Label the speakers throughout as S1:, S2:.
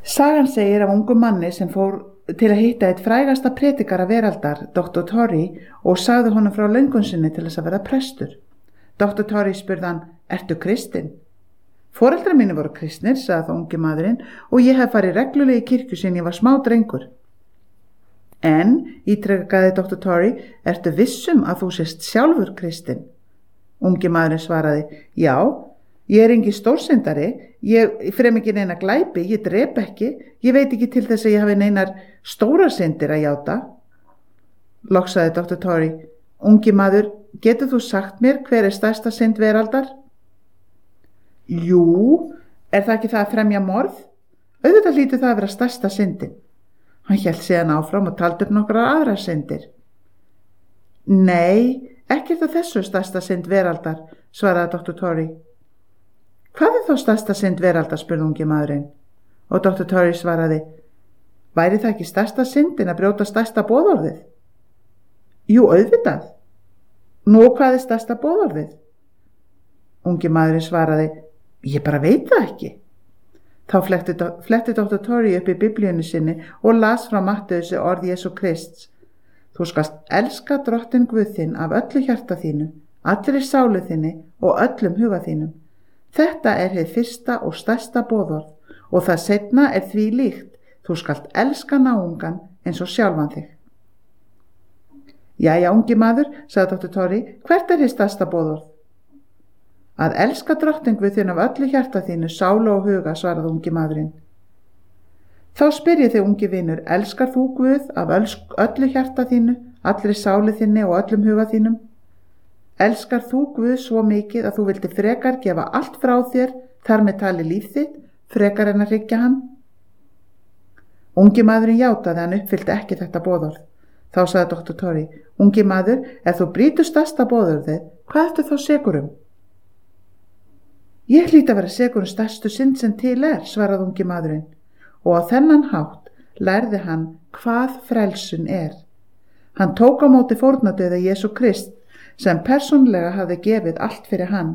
S1: Sagan segir af ungum manni sem fór til að hitta eitt frægasta predikara veraldar, Dr. Torrey, og sagði honum frá löngun sinni til þess að verða prestur. Dr. Torrey spurði hann, ertu kristinn? Foreldrar mínir voru kristnir, sagði þá ungi maðurinn, og ég hef farið reglulega í kirkju síðan ég var smá drengur. En, ítrekaði Dr. Torrey, ertu vissum að þú sést sjálfur kristinn? Ungi maðurinn svaraði, já, ég er engin stórsyndari, ég frem ekki neina glæpi, ég drep ekki, ég veit ekki til þess að ég hafi neinar stórar syndir að játa. Loks sagði Dr. Torrey, ungi maður, getur þú sagt mér hver er stærsta synd veraldar? Jú, er það ekki það að fremja morð? Auðvitað hlýtur það að vera stærsta syndin. Hann hélt síðan áfram og taldi upp nokkrar aðrar syndir. Nei, ekkert af þessu stærsta synd veraldar, svaraði Dr. Torrey. Hvað er þá stærsta synd veraldar, spurði ungi maðurinn. Og Dr. Torrey svaraði, væri það ekki stærsta syndin að brjóta stærsta boðorðið? Jú, auðvitað. Nú, hvað er stærsta boðorðið? Ungi maðurinn svaraði, ég bara veit það ekki. Þá fletti Dr. Torrey upp í biblíunni sinni og las frá Matteusi orð Jesú Krists. Þú skalt elska Drottinn Guð þinn af öllu hjarta þínu, allri sálu þinni og öllum huga þínum. Þetta er hið fyrsta og stærsta boðorð og það seinna er því líkt, þú skalt elska náungan eins og sjálfan þig. Jæja, ungi maður, sagði Dr. Torrey, hvert er hið stærsta boðorð? Að elska Drottinn Guð þinn af öllu hjarta þínu, sálu og huga, svaraði ungi maðurinn. Þá spyrjið þig, ungi vinur, elskar þú Guð af öllu hjarta þínu, allri sálu þinni og öllum huga þínum? Elskar þú Guð svo mikið að þú vildi frekar gefa allt frá þér, þar með tali líf þitt, frekar en að hryggja hann? Ungi maðurinn játaði, hann uppfyllti ekki þetta boðorð. Þá sagði Dr. Torrey, ungi maður, ef þú brýtur stærsta boðorðið, hvað ertu þá sekur um? Ég hlýt að vera sekur stærstu synd sem til svaraði ungi maðurinn, og á þennan hátt lærði hann hvað frelsun er. Hann tók á móti fórnardauða Jesú Krist, sem persónlega hafði gefið allt fyrir hann.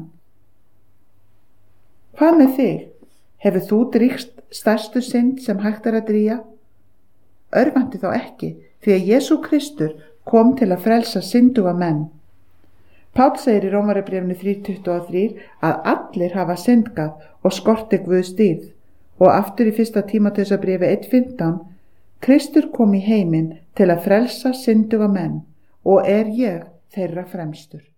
S1: Hvað með þig? Hefur þú drýgst stærstu synd sem hægt er að drýja? Örvænti þá ekki, því að Jesú Kristur kom til að frelsa synduga menn. Páll segir í Rómarbréfinu 3:23 að allir hafa syndgað og skorti Guðs dýrð, og aftur í 1. Tímóteusarbréfi 1:15, Kristur kom í heiminn til að frelsa synduga menn og er ég þeirra fremstur.